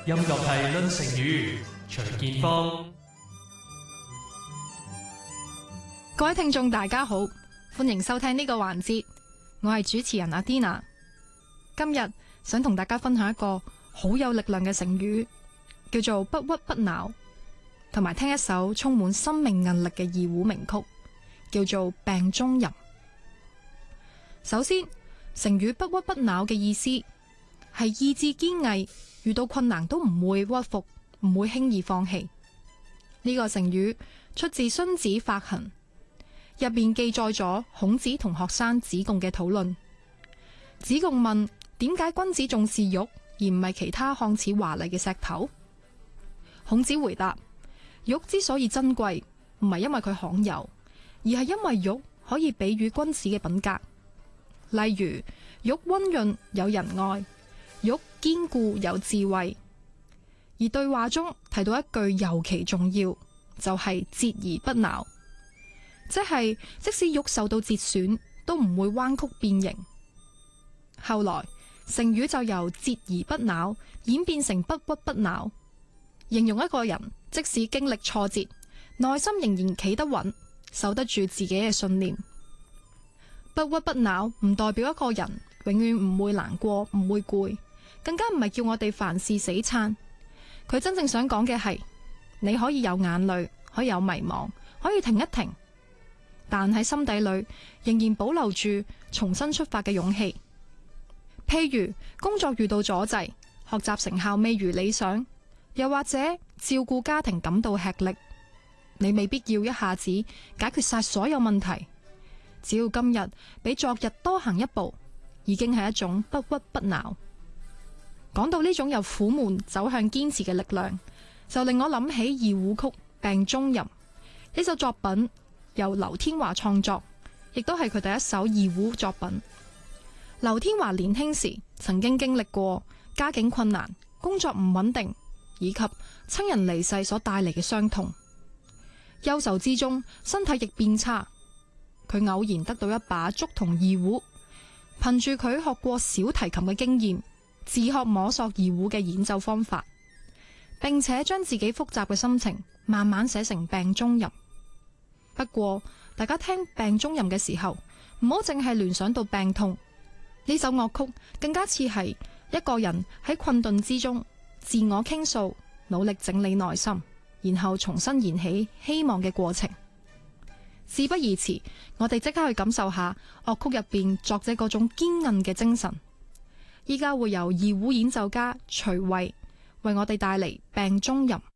音樂係論成語，徐建峰。 各位聽眾大家好，歡迎收聽呢個環節，我係主持人阿 Dina。今日想同大家分享一個好有力量嘅成語，叫做不屈不撓，同埋聽一首充滿生命韌力嘅二胡名曲，叫做病中吟。首先，成語不屈不撓嘅意思係意志堅毅，遇到困難都唔會屈服，唔會輕易放棄。呢個成語出自《孫子法行》，入面記載咗孔子同學生子貢嘅討論。子貢問：點解君子重視玉而唔係其他看似華麗嘅石頭？孔子回答：玉之所以珍貴，唔係因為佢罕有，而係因為玉可以比喻君子嘅品格。例如，玉溫潤有仁愛，玉堅固有智慧。而對話中提到一句尤其重要，就係折而不撓，即係即使玉受到折損，都唔會彎曲變形。後來成語就由折而不撓演變成不屈不撓，形容一個人即使經歷挫折，內心仍然企得穩，守得住自己嘅信念。不屈不撓唔代表一個人永遠唔會難過，唔會攰，更加唔係叫我哋凡事死撐。佢真正想講嘅係，你可以有眼淚，可以有迷茫，可以停一停，但喺心底裏仍然保留住重新出發嘅勇氣。譬如工作遇到阻滯，學習成效未如理想，又或者照顧家庭感到吃力，你未必要一下子解決晒所有問題，只要今日比昨日多行一步，已經係一種不屈不撓。講到呢種由苦悶走向堅持嘅力量，就令我諗起二胡曲《病中吟》。呢首作品由劉天華創作，亦都係佢第一首二胡作品。劉天華年輕時曾經經歷過家境困難、工作唔穩定，以及親人離世所帶嚟嘅傷痛。憂愁之中，身體亦變差。佢偶然得到一把竹筒二胡，憑住佢學過小提琴嘅經驗，自學摸索二胡嘅演奏方法，並且將自己複雜嘅心情慢慢寫成病中吟。不過，大家聽病中吟嘅時候，唔好淨係聯想到病痛。呢首樂曲更加似係一個人喺困頓之中自我傾訴，努力整理內心，然後重新燃起希望嘅過程。事不宜遲，我哋即刻去感受下樂曲入邊作者嗰種堅韌嘅精神。依家會由二胡演奏家徐渭為我哋帶嚟病中吟。